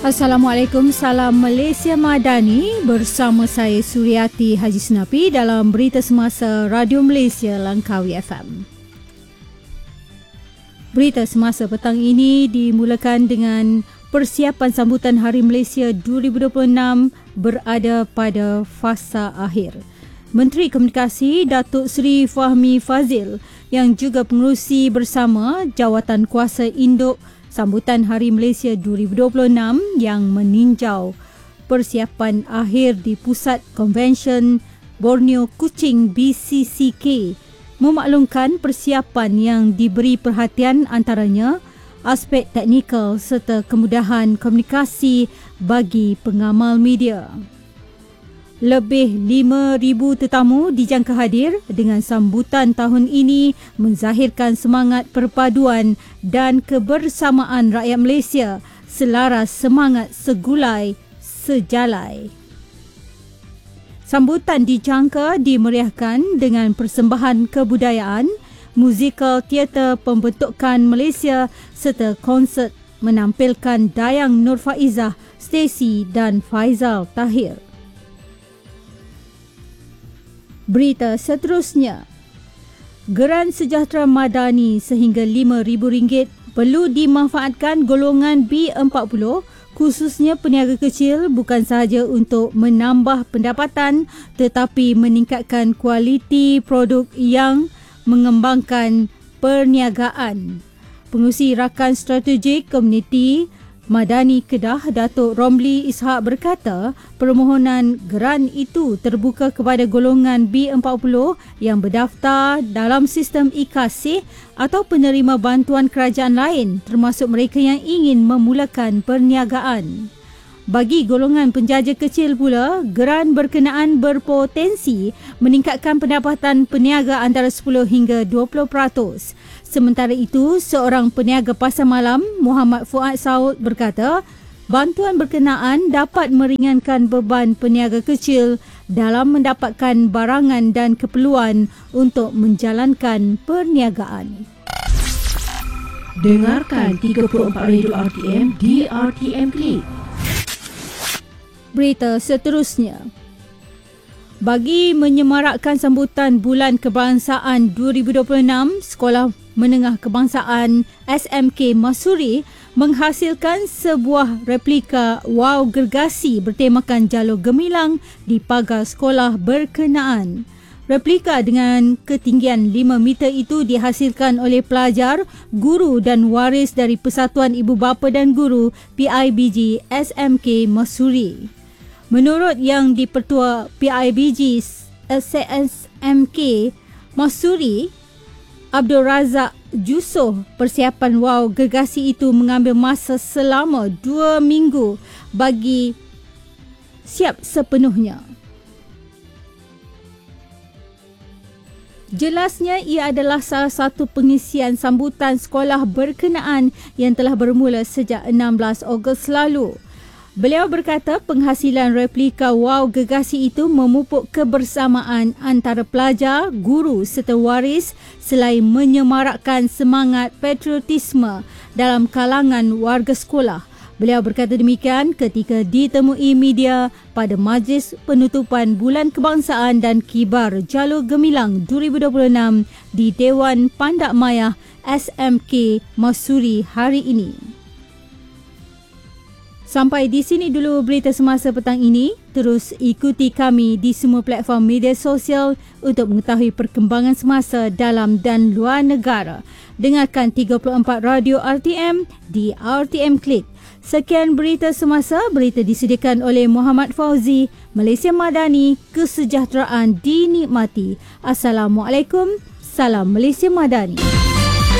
Assalamualaikum, salam Malaysia Madani. Bersama saya Suryati Haji Senapi dalam Berita Semasa Radio Malaysia Langkawi FM. Berita Semasa petang ini dimulakan dengan persiapan sambutan Hari Malaysia 2026 berada pada fasa akhir. Menteri Komunikasi Datuk Seri Fahmi Fadzil yang juga pengerusi bersama Jawatan Kuasa Induk Sambutan Hari Malaysia 2026 yang meninjau persiapan akhir di Pusat Konvensyen Borneo Kuching BCCK memaklumkan persiapan yang diberi perhatian antaranya aspek teknikal serta kemudahan komunikasi bagi pengamal media. Lebih 5,000 tetamu dijangka hadir dengan sambutan tahun ini menzahirkan semangat perpaduan dan kebersamaan rakyat Malaysia selaras semangat segulai sejalai. Sambutan dijangka dimeriahkan dengan persembahan kebudayaan, musikal teater pembentukan Malaysia serta konsert menampilkan Dayang Nur Faizah, Stacey dan Faizal Tahir. Berita seterusnya, Geran Sejahtera Madani sehingga RM5,000 perlu dimanfaatkan golongan B40 khususnya peniaga kecil bukan sahaja untuk menambah pendapatan tetapi meningkatkan kualiti produk yang mengembangkan perniagaan. Pengerusi Rakan Strategik Komuniti Madani Kedah Datuk Romli Ishak berkata permohonan geran itu terbuka kepada golongan B40 yang berdaftar dalam sistem e-kasih atau penerima bantuan kerajaan lain termasuk mereka yang ingin memulakan perniagaan. Bagi golongan penjaja kecil pula, geran berkenaan berpotensi meningkatkan pendapatan peniaga antara 10 hingga 20%. Sementara itu, seorang peniaga pasar malam, Muhammad Fuad Saud berkata, bantuan berkenaan dapat meringankan beban peniaga kecil dalam mendapatkan barangan dan keperluan untuk menjalankan perniagaan. Dengarkan 34 Radio RTM di RTM Klik. Berita seterusnya. Bagi menyemarakkan sambutan Bulan Kebangsaan 2026, Sekolah Menengah Kebangsaan SMK Masuri menghasilkan sebuah replika Wow Gergasi bertemakan jalur gemilang di pagar sekolah berkenaan. Replika dengan ketinggian 5 meter itu dihasilkan oleh pelajar, guru dan waris dari Persatuan Ibu Bapa dan Guru PIBG SMK Masuri. Menurut Yang di-Pertua PIBG SMK Masuri, Abdul Razak Jusoh, persiapan Wow Gergasi itu mengambil masa selama 2 minggu bagi siap sepenuhnya. Jelasnya ia adalah salah satu pengisian sambutan sekolah berkenaan yang telah bermula sejak 16 Ogos lalu. Beliau berkata penghasilan replika Wow Gergasi itu memupuk kebersamaan antara pelajar, guru serta waris selain menyemarakkan semangat patriotisme dalam kalangan warga sekolah. Beliau berkata demikian ketika ditemui media pada majlis penutupan Bulan Kebangsaan dan Kibar Jalur Gemilang 2026 di Dewan Pandak Maya SMK Masuri hari ini. Sampai di sini dulu berita semasa petang ini. Terus ikuti kami di semua platform media sosial untuk mengetahui perkembangan semasa dalam dan luar negara. Dengarkan 34 Radio RTM di RTM Klik. Sekian berita semasa, berita disediakan oleh Muhammad Fauzi. Malaysia Madani, kesejahteraan dinikmati. Assalamualaikum, salam Malaysia Madani.